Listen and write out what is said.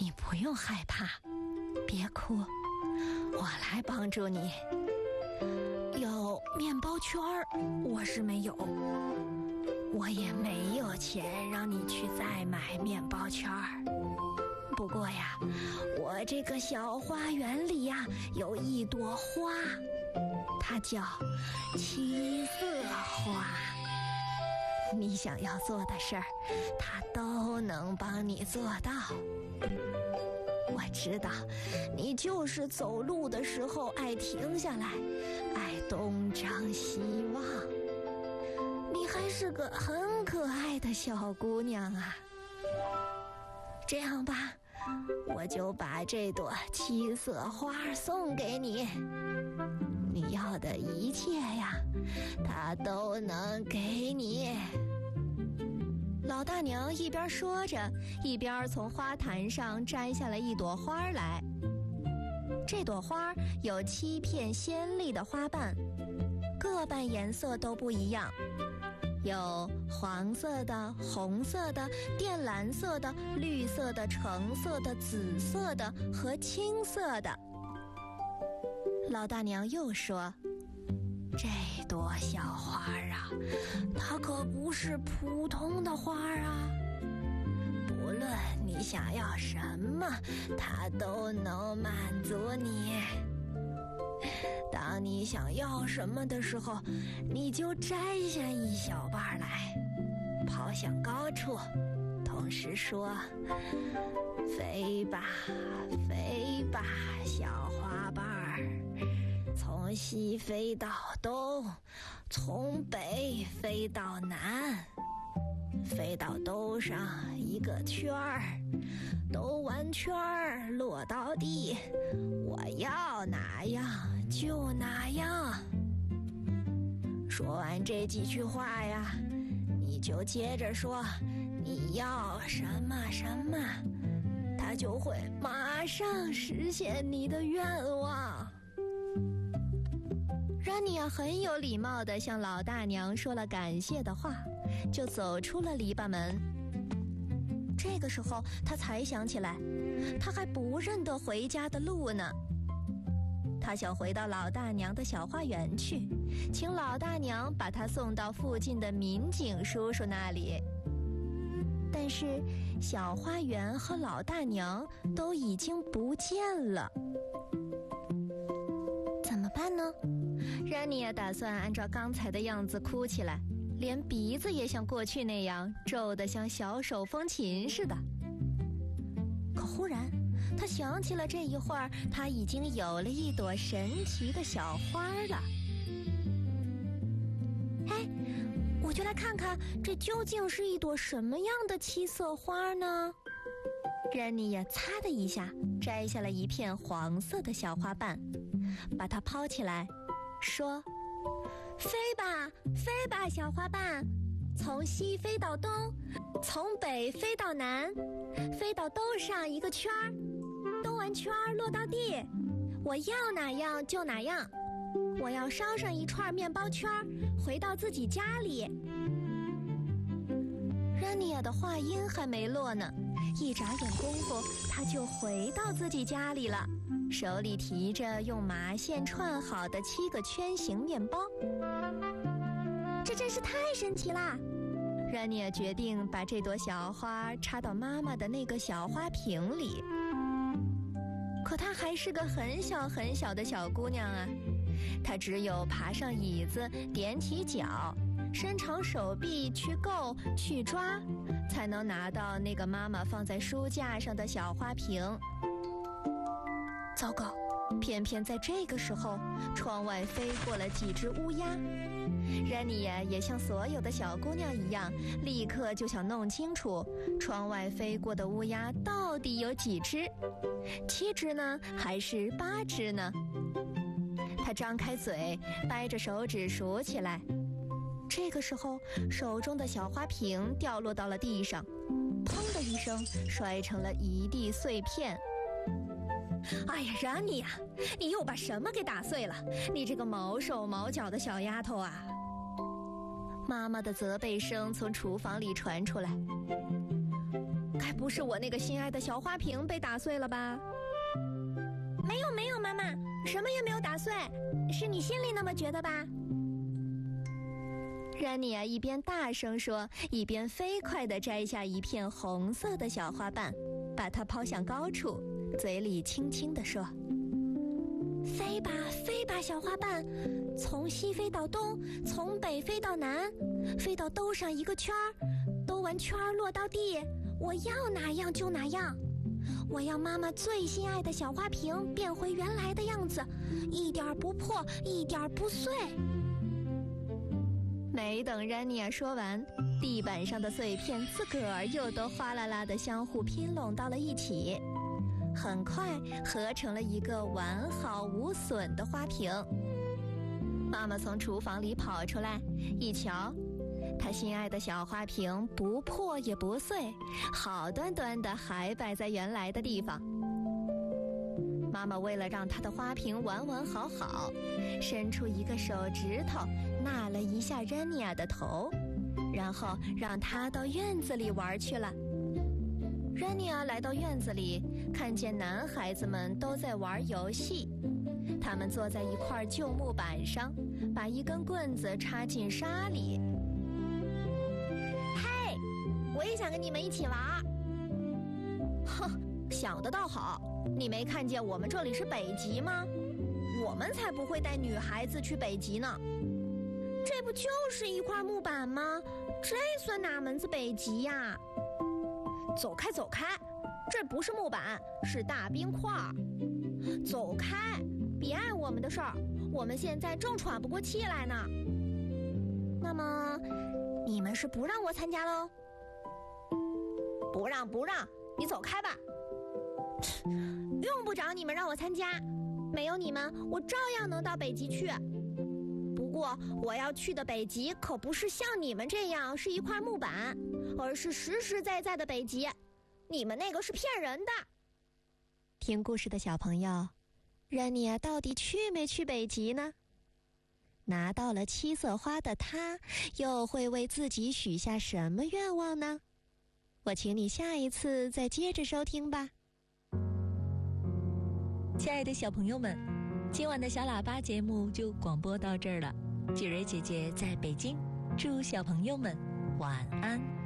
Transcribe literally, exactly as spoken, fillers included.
你不用害怕，别哭，我来帮助你。有面包圈儿，我是没有，我也没有钱让你去再买面包圈儿。不过呀，我这个小花园里呀，有一朵花，它叫七色花。你想要做的事儿，它都能帮你做到。我知道，你就是走路的时候爱停下来，爱东张西望。你还是个很可爱的小姑娘啊。这样吧，我就把这朵七色花送给你，你要的一切呀，它都能给你。老大娘一边说着，一边从花坛上摘下了一朵花来。这朵花有七片鲜丽的花瓣，各瓣颜色都不一样，有黄色的、红色的、靛蓝色的、绿色的、橙色的、紫色的和青色的。老大娘又说，这朵小花啊，它可不是普通的花啊，不论你想要什么，它都能满足你。当你想要什么的时候，你就摘下一小瓣来，抛向高处，同时说，飞吧飞吧小花瓣儿，从西飞到东，从北飞到南，飞到兜上一个圈儿，兜完圈儿落到地，我要哪样就哪样。说完这几句话呀，你就接着说你要什么什么，它就会马上实现你的愿望。让你啊很有礼貌地向老大娘说了感谢的话，就走出了篱笆门。这个时候他才想起来，他还不认得回家的路呢。他想回到老大娘的小花园去，请老大娘把他送到附近的民警叔叔那里。但是小花园和老大娘都已经不见了。怎么办呢？然妮也打算按照刚才的样子哭起来，连鼻子也像过去那样皱得像小手风琴似的。可忽然他想起了这一会儿他已经有了一朵神奇的小花了。哎，我就来看看这究竟是一朵什么样的七色花呢？然妮也擦的一下摘下了一片黄色的小花瓣，把它抛起来，说，飞吧飞吧小花瓣，从西飞到东，从北飞到南，飞到兜上一个圈儿，兜完圈儿落到地，我要哪样就哪样。我要烧上一串面包圈儿，回到自己家里。然妮亚的话音还没落呢，一眨眼功夫她就回到自己家里了，手里提着用麻线串好的七个圈形面包。这真是太神奇啦！然妮亚决定把这朵小花插到妈妈的那个小花瓶里。可她还是个很小很小的小姑娘啊，她只有爬上椅子，踮起脚，伸长手臂去够去抓，才能拿到那个妈妈放在书架上的小花瓶。糟糕，偏偏在这个时候，窗外飞过了几只乌鸦。然妮亚也像所有的小姑娘一样，立刻就想弄清楚窗外飞过的乌鸦到底有几只，七只呢，还是八只呢？她张开嘴，掰着手指数起来。这个时候，手中的小花瓶掉落到了地上，砰的一声，摔成了一地碎片。哎呀，然妮呀，你又把什么给打碎了？你这个毛手毛脚的小丫头啊！妈妈的责备声从厨房里传出来。 该不是我那个心爱的小花瓶被打碎了吧？ 没有没有，妈妈，什么也没有打碎，是你心里那么觉得吧？ 然妮亚一边大声说，一边飞快地摘下一片红色的小花瓣，把它抛向高处，嘴里轻轻地说： 飞吧飞吧，小花瓣，从西飞到东，从北飞到南，飞到兜上一个圈儿，兜完圈儿落到地，我要哪样就哪样。我要妈妈最心爱的小花瓶变回原来的样子，一点不破，一点不碎。 没等然妮亚说完，地板上的碎片自个儿又都哗啦啦地相互拼拢到了一起，很快合成了一个完好无损的花瓶。妈妈从厨房里跑出来，一瞧，她心爱的小花瓶不破也不碎，好端端的还摆在原来的地方。妈妈为了让她的花瓶完完好好，伸出一个手指头纳了一下然妮亚的头，然后让她到院子里玩去了。然妮亚来到院子里，看见男孩子们都在玩游戏，他们坐在一块旧木板上，把一根棍子插进沙里。 嘿，我也想跟你们一起玩。 哼，想得倒好，你没看见我们这里是北极吗？我们才不会带女孩子去北极呢。 这不就是一块木板吗？这算哪门子北极呀？ 走开走开，这不是木板，是大冰块。走开，别碍我们的事儿，我们现在正喘不过气来呢。 那么你们是不让我参加喽？ 不让不让，你走开吧。 用不着你们让我参加，没有你们我照样能到北极去。不过我要去的北极可不是像你们这样是一块木板，而是实实在在的北极，你们那个是骗人的。 听故事的小朋友，然妮亚到底去没去北极呢？拿到了七色花的她，又会为自己许下什么愿望呢？我请你下一次再接着收听吧。 亲爱的小朋友们，今晚的小喇叭节目就广播到这儿了。雪蕊姐姐在北京，祝小朋友们晚安。